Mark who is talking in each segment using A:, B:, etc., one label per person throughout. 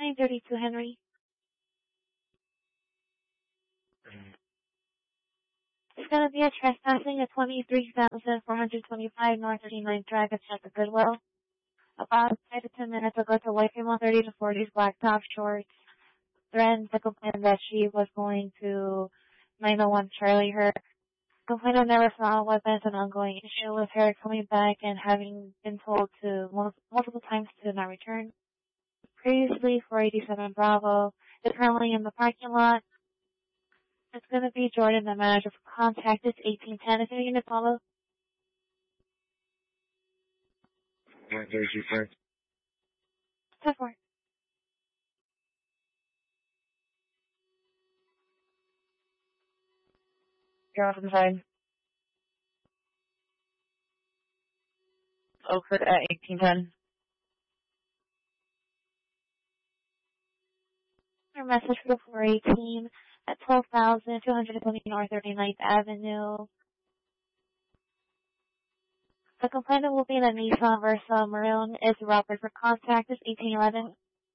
A: 932 Henry. It's going to be a trespassing at 23,425 North 39th Drive at Checker Goodwill. About 5 to 10 minutes ago to white female 30 to 40s, black top shorts. Threatened to complain that she was going to 901 Charlie her. Complainant never found weapons, an ongoing issue with her coming back and having been told to multiple times to not return. Previously, 487 Bravo is currently in the parking lot. It's going to be Jordan, the manager for contact. It's 1810. Is there a unit follow?
B: There's your friend.
A: 10-4. You're off inside. Oakford at 1810. Your message for the 418 at 12,220 North 39th Avenue. The complainant will be in a Nissan Versa Maroon. Is Robert for contact. Is 1811.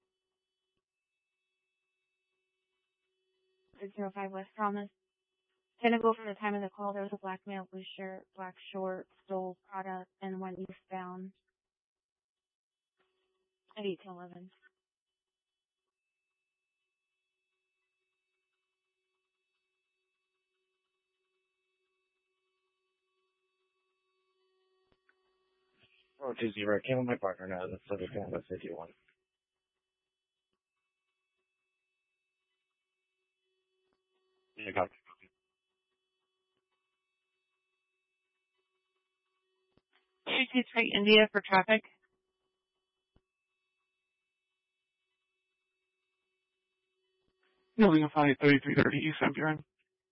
A: 605 West Promise. Gonna go for the time of the call. There was a black male, blue shirt, black shorts, stole product, and went eastbound at 1811.
B: Oh, 20. I came with my partner now. That's 51. Yeah, got it.
A: 223 India for traffic.
C: Building a 3330 East St. Buren.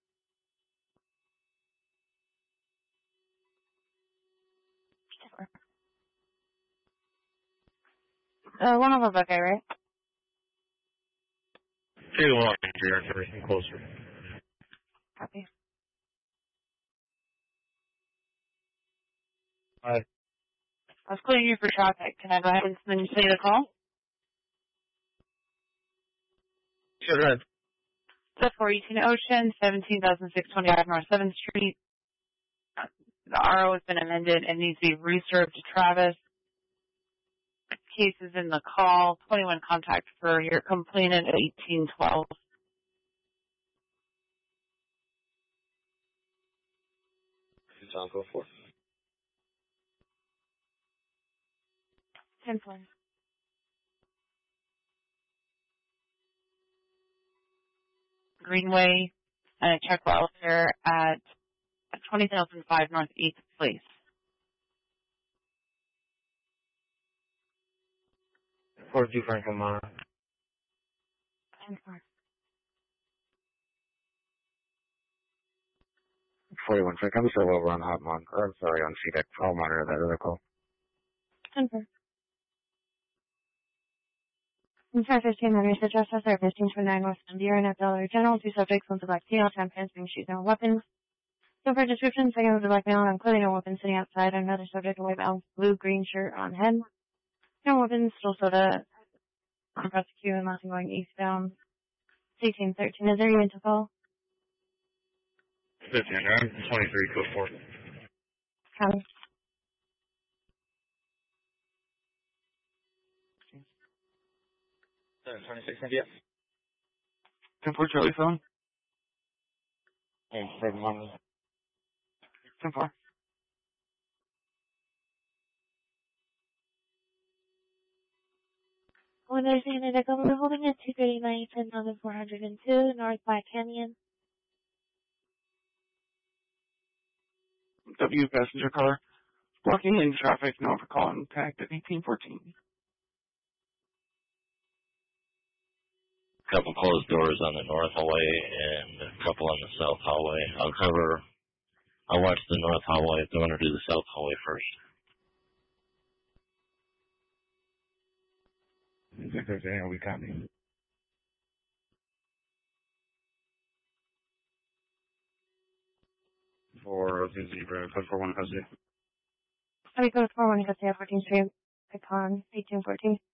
A: One of them, okay, right?
B: Too long, you're everything closer.
A: Copy.
B: Hi.
A: I was calling you for traffic. Can I go ahead and say the call?
B: Sure, go ahead.
A: It's 418 Ocean, 17,625 North 7th Street. The RO has been amended and needs to be reserved to Travis. Case is in the call. 21 contact for your complainant at 1812.
B: I'll go for
A: 10-4. Greenway, check welfare at 20,005 North 8th Place.
B: Or do Franklin Mara.
A: 10-4.
B: 41 Frank. I'm still over on Hotmon. Or I'm sorry, on CDEC. I'll monitor that other call.
A: 10-4. In charge 15 members address us our 1529 North Buren at Dollar General. Two subjects, one's a black female, tampons being shooting no weapons. So for description, second was a black male, clothing no weapons sitting outside. Another subject, a white male, blue green shirt on head. No weapons, still soda. On prosecute and nothing going eastbound. 1813. Is there even to call?
B: 15, I'm 23, go for it.
A: Copy.
B: Sorry, 26, yeah.
C: 10-4 Charlie phone.
B: Hey, Franklin Mara.
C: 10-4.
A: When there's a unit echo, we're holding at 239, 10,402 North Black Canyon.
C: W passenger car. Blocking in traffic, no for calling tagged at 1814.
D: Couple closed doors on the north hallway and a couple on the south hallway. I'll watch the north hallway if they want to do the south hallway first.
B: If there's any, we got me. 420, code 41 Jose.
A: I go 41 Jose, 14 Street, Icon, 1814.